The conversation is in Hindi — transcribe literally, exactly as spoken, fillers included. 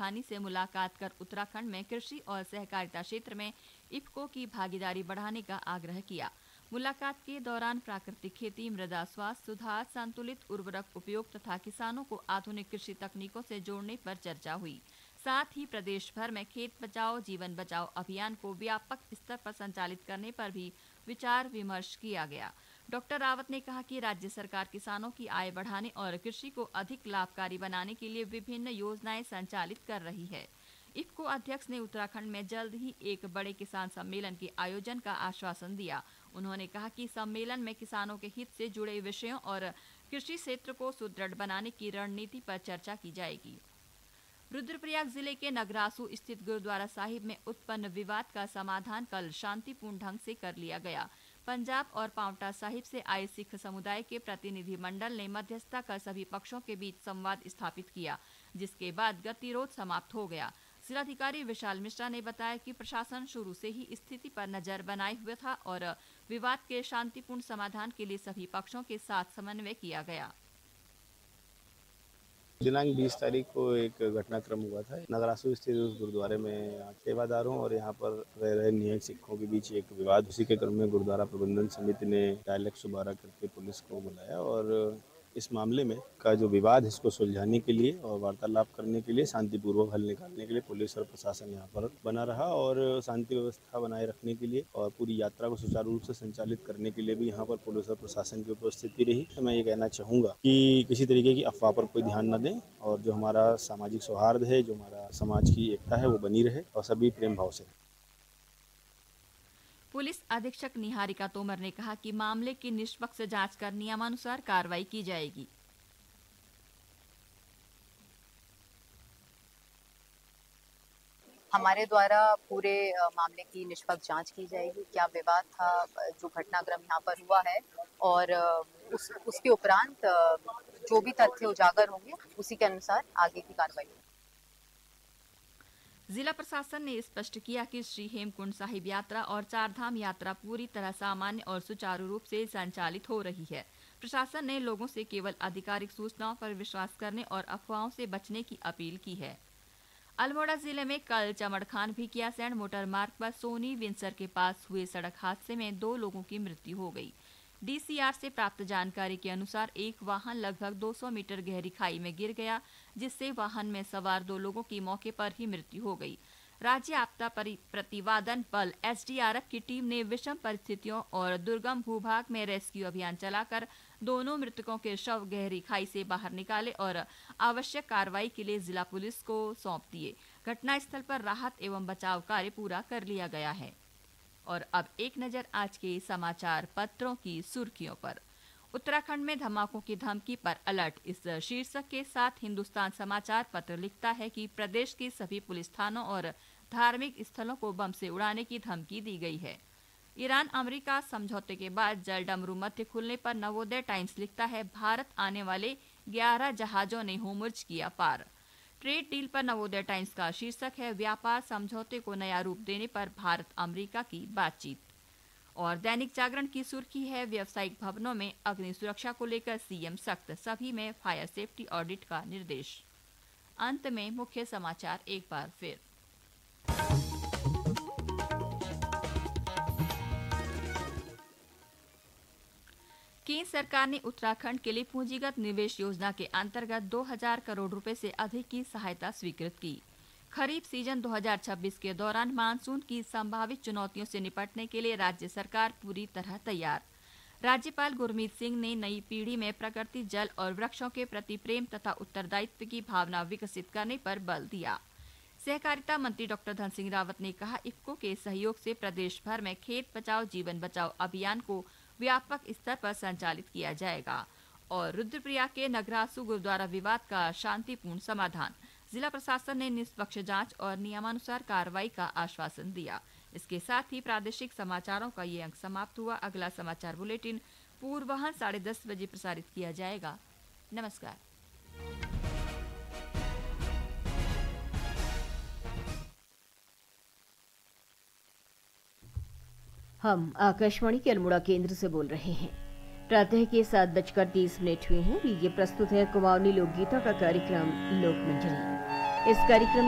मेघानी से मुलाकात कर उत्तराखंड में कृषि और सहकारिता क्षेत्र में इफ्को की भागीदारी बढ़ाने का आग्रह किया। मुलाकात के दौरान प्राकृतिक खेती, मृदा स्वास्थ्य सुधार, संतुलित उर्वरक उपयोग तथा किसानों को आधुनिक कृषि तकनीकों से जोड़ने पर चर्चा हुई। साथ ही प्रदेश भर में खेत बचाओ जीवन बचाओ अभियान को व्यापक स्तर पर संचालित करने पर भी विचार विमर्श किया गया। डॉक्टर रावत ने कहा कि राज्य सरकार किसानों की आय बढ़ाने और कृषि को अधिक लाभकारी बनाने के लिए विभिन्न योजनाएं संचालित कर रही है। इफ्को अध्यक्ष ने उत्तराखंड में जल्द ही एक बड़े किसान सम्मेलन के आयोजन का आश्वासन दिया। उन्होंने कहा कि सम्मेलन में किसानों के हित से जुड़े विषयों और कृषि क्षेत्र को सुदृढ़ बनाने की रणनीति पर चर्चा की जाएगी। रुद्रप्रयाग जिले के नगरासू स्थित गुरुद्वारा साहिब में उत्पन्न विवाद का समाधान कल शांतिपूर्ण ढंग से कर लिया गया। पंजाब और पांवटा साहिब से आए सिख समुदाय के प्रतिनिधि मंडल ने मध्यस्थता कर सभी पक्षों के बीच संवाद स्थापित किया, जिसके बाद गतिरोध समाप्त हो गया। जिलाधिकारी विशाल मिश्रा ने बताया कि प्रशासन शुरू से ही स्थिति पर नजर बनाए हुए था और विवाद के शांतिपूर्ण समाधान के लिए सभी पक्षों के साथ समन्वय किया गया। दिनांक बीस तारीख को एक घटनाक्रम हुआ था। नगरासू स्थित उस गुरुद्वारे में सेवादारों और यहाँ पर रह रहे निहत सिखों के बीच एक विवाद। उसी के क्रम में गुरुद्वारा प्रबंधन समिति ने डायल एक सौ बारह करके पुलिस को बुलाया और इस मामले में का जो विवाद है इसको सुलझाने के लिए और वार्तालाप करने के लिए, शांतिपूर्वक हल निकालने के लिए पुलिस और प्रशासन यहाँ पर बना रहा और शांति व्यवस्था बनाए रखने के लिए और पूरी यात्रा को सुचारू रूप से संचालित करने के लिए भी यहाँ पर पुलिस और प्रशासन की उपस्थिति रही। तो मैं ये कहना चाहूँगा कि किसी तरीके की अफवाह पर कोई ध्यान न दें और जो हमारा सामाजिक सौहार्द है, जो हमारा समाज की एकता है वो बनी रहे और सभी प्रेम भाव से। पुलिस अधीक्षक निहारिका तोमर ने कहा कि मामले की निष्पक्ष जांच कर नियमानुसार कार्रवाई की जाएगी। हमारे द्वारा पूरे मामले की निष्पक्ष जांच की जाएगी। क्या विवाद था, जो घटनाक्रम यहाँ पर हुआ है और उस, उसके उपरांत जो भी तथ्य उजागर होंगे उसी के अनुसार आगे की कार्रवाई। जिला प्रशासन ने स्पष्ट किया कि श्री हेमकुंड साहिब यात्रा और चारधाम यात्रा पूरी तरह सामान्य और सुचारू रूप से संचालित हो रही है। प्रशासन ने लोगों से केवल आधिकारिक सूचनाओं पर विश्वास करने और अफवाहों से बचने की अपील की है। अल्मोड़ा जिले में कल चमड़खान भिकियासैंण मोटर मार्ग पर सोनी विंसर के पास हुए सड़क हादसे में दो लोगों की मृत्यु हो गई। डीसीआर से प्राप्त जानकारी के अनुसार एक वाहन लगभग दो सौ मीटर गहरी खाई में गिर गया, जिससे वाहन में सवार दो लोगों की मौके पर ही मृत्यु हो गई। राज्य आपदा प्रतिवादन बल एसडीआरएफ की टीम ने विषम परिस्थितियों और दुर्गम भूभाग में रेस्क्यू अभियान चलाकर दोनों मृतकों के शव गहरी खाई से बाहर निकाले और आवश्यक कार्रवाई के लिए जिला पुलिस को सौंप दिए। घटनास्थल पर राहत एवं बचाव कार्य पूरा कर लिया गया है। और अब एक नजर आज के समाचार पत्रों की सुर्खियों पर। उत्तराखंड में धमाकों की धमकी पर अलर्ट, इस शीर्षक के साथ हिंदुस्तान समाचार पत्र लिखता है कि प्रदेश के सभी पुलिस थानों और धार्मिक स्थलों को बम से उड़ाने की धमकी दी गई है। ईरान अमेरिका समझौते के बाद जलडमरू मध्य खुलने पर नवोदय टाइम्स लिखता है, भारत आने वाले ग्यारह जहाजों ने होमुर्ज किया पार। ट्रेड डील पर नवोदय टाइम्स का शीर्षक है, व्यापार समझौते को नया रूप देने पर भारत अमेरिका की बातचीत। और दैनिक जागरण की सुर्खी है, व्यावसायिक भवनों में अग्नि सुरक्षा को लेकर सीएम सख्त, सभी में फायर सेफ्टी ऑडिट का निर्देश। अंत में मुख्य समाचार एक बार फिर। केंद्र सरकार ने उत्तराखंड के लिए पूंजीगत निवेश योजना के अंतर्गत दो हज़ार करोड़ रुपए से अधिक की सहायता स्वीकृत की। खरीफ सीजन दो हज़ार छब्बीस के दौरान मानसून की संभावित चुनौतियों से निपटने के लिए राज्य सरकार पूरी तरह तैयार। राज्यपाल गुरमीत सिंह ने नई पीढ़ी में प्रकृति, जल और वृक्षों के प्रति प्रेम तथा उत्तरदायित्व की भावना विकसित करने पर बल दिया। सहकारिता मंत्री डॉक्टर धन सिंह रावत ने कहा, इफ्को के सहयोग से प्रदेश भर में खेत बचाओ जीवन बचाओ अभियान को व्यापक स्तर पर संचालित किया जाएगा। और रुद्रप्रयाग के नगरासू गुरुद्वारा विवाद का शांतिपूर्ण समाधान, जिला प्रशासन ने निष्पक्ष जांच और नियमानुसार कार्रवाई का आश्वासन दिया। इसके साथ ही प्रादेशिक समाचारों का ये अंक समाप्त हुआ। अगला समाचार बुलेटिन पूर्वाह्न साढ़े दस बजे प्रसारित किया जाएगा। नमस्कार। हम आकाशवाणी के अल्मोड़ा केंद्र से बोल रहे हैं। प्रातः के सात बजकर तीस मिनट हुए हैं। ये प्रस्तुत है कुमाऊनी लोकगीतों का कार्यक्रम लोक मंजरी। इस कार्यक्रम